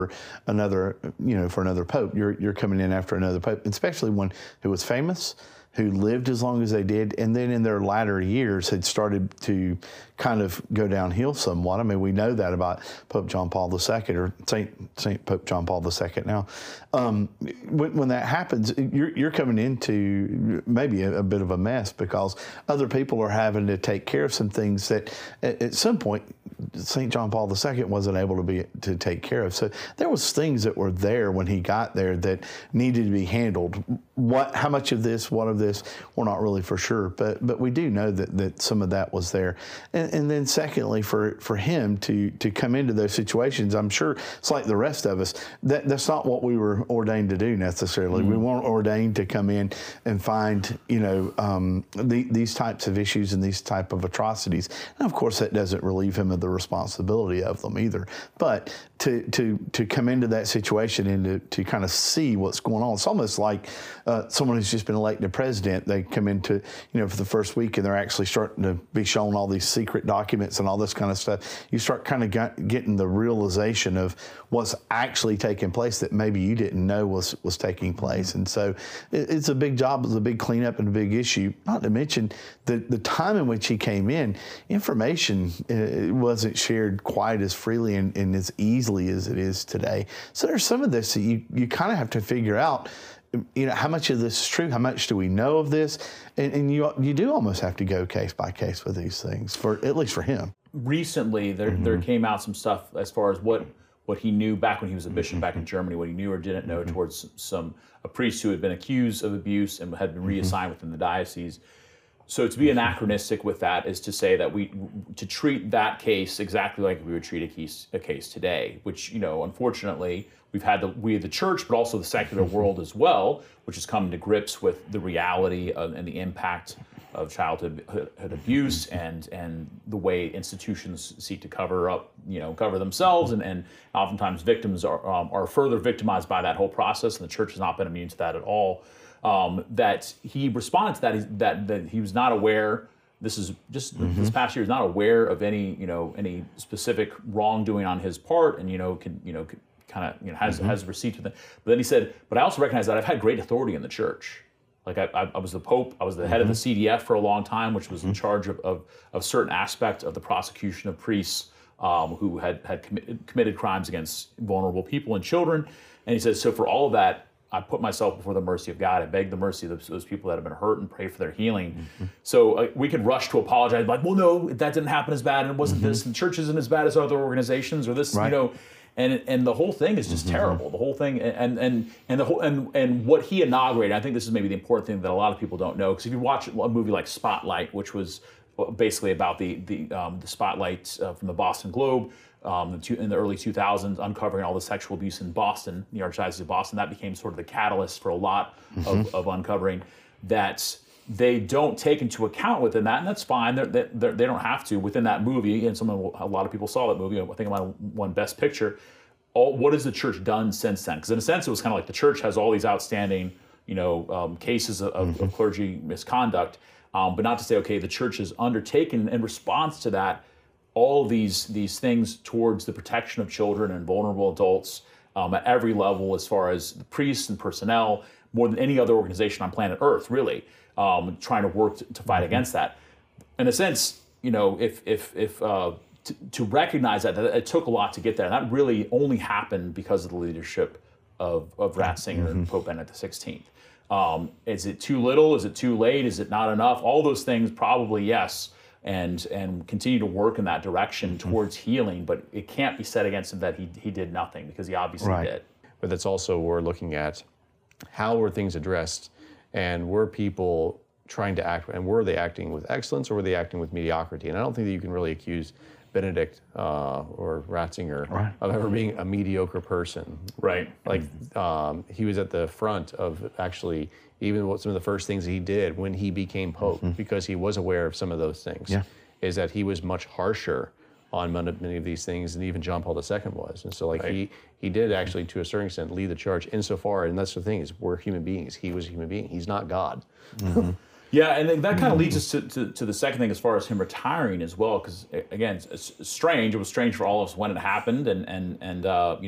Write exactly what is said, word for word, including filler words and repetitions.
another, you know, for another pope. You're you're coming in after another pope, especially one who was famous, who lived as long as they did, and then in their latter years had started to kind of go downhill somewhat. I mean, we know that about Pope John Paul the Second, or Saint Saint Pope John Paul the Second now. Um, when, when that happens, you're, you're coming into maybe a, a bit of a mess because other people are having to take care of some things that at, at some point Saint John Paul the Second wasn't able to be to take care of. So there was things that were there when he got there that needed to be handled. What, how much of this, what of this, we're not really for sure, but but we do know that that some of that was there. And, and then secondly, for for him to to come into those situations, I'm sure it's like the rest of us. That that's not what we were ordained to do necessarily. Mm-hmm. We weren't ordained to come in and find you know um, the, these types of issues and these type of atrocities. And of course, that doesn't relieve him of the responsibility of them either. But to to to come into that situation and to, to kind of see what's going on, it's almost like uh, someone who's just been elected president. They come into, you know, for the first week and they're actually starting to be shown all these secret documents and all this kind of stuff. You start kind of got, getting the realization of what's actually taking place that maybe you didn't know was was taking place. And so it, it's a big job, it's a big cleanup and a big issue. Not to mention the the time in which he came in, information uh, wasn't shared quite as freely and, and as easily as it is today. So there's some of this that you you kind of have to figure out. You know, how much of this is true? How much do we know of this? And, and you you do almost have to go case by case with these things, for at least for him. Recently, there mm-hmm. there came out some stuff as far as what what he knew back when he was a bishop mm-hmm. back in Germany, what he knew or didn't know mm-hmm. towards some a priest who had been accused of abuse and had been reassigned mm-hmm. within the diocese. So to be anachronistic with that is to say that we to treat that case exactly like we would treat a case a case today, which you know unfortunately. We've had the, we the church, but also the secular world as well, which has come to grips with the reality of, and the impact of childhood abuse and and the way institutions seek to cover up, you know, cover themselves, and, and oftentimes victims are um, are further victimized by that whole process, and the church has not been immune to that at all. Um, that he responded to that, that that he was not aware. This is just mm-hmm. this past year, he was not aware of any you know any specific wrongdoing on his part, and you know can you know. Can, kind of you know has mm-hmm. has receipts with it. But then he said, but I also recognize that I've had great authority in the church. Like I, I, I was the Pope, I was the head mm-hmm. of the C D F for a long time, which was mm-hmm. in charge of, of of certain aspect of the prosecution of priests um, who had had committed, committed crimes against vulnerable people and children. And he says, so for all of that, I put myself before the mercy of God. I beg the mercy of those, those people that have been hurt and pray for their healing. Mm-hmm. So uh, we could rush to apologize, like, well, no, that didn't happen as bad, and it wasn't mm-hmm. this, and the church isn't as bad as other organizations, or this, right. you know. And and the whole thing is just mm-hmm. terrible. The whole thing, and and and the whole and and what he inaugurated. I think this is maybe the important thing that a lot of people don't know. Because if you watch a movie like Spotlight, which was basically about the the um, the spotlight uh, from the Boston Globe um, the two, in the early two thousands, uncovering all the sexual abuse in Boston, the Archdiocese of Boston, that became sort of the catalyst for a lot mm-hmm. of, of uncovering that. They don't take into account within that, and that's fine. They're, they're, they don't have to within that movie. And someone, a lot of people saw that movie. I think it might have won Best Picture. All, what has the church done since then? Because in a sense, it was kind of like the church has all these outstanding, you know, um, cases of, mm-hmm. of clergy misconduct, um, but not to say, okay, the church has undertaken in response to that all these these things towards the protection of children and vulnerable adults um, at every level, as far as the priests and personnel, more than any other organization on planet Earth, really. Um, trying to work to, to fight mm-hmm. against that. In a sense, you know, if if if uh, to, to recognize that, that it took a lot to get there, and that really only happened because of the leadership of of Ratzinger mm-hmm. and Pope Benedict the sixteenth. Um, is it too little? Is it too late? Is it not enough? All those things, probably yes, and and continue to work in that direction mm-hmm. towards healing. But it can't be said against him that he he did nothing, because he obviously right. did. But that's also we're looking at how were things addressed. And were people trying to act, and were they acting with excellence, or were they acting with mediocrity? And I don't think that you can really accuse Benedict uh, or Ratzinger right. of ever being a mediocre person. Right. Like um, he was at the front of actually even what some of the first things he did when he became Pope, mm-hmm. because he was aware of some of those things. Yeah. Is that he was much harsher on many of these things than even John Paul the Second was. And so like right. he he did actually to a certain extent lead the charge insofar, and that's the thing, is we're human beings. He was a human being. He's not God. Mm-hmm. Yeah, and that kind of leads us to, to, to the second thing as far as him retiring as well, because again, it's strange. It was strange for all of us when it happened, and and and uh, you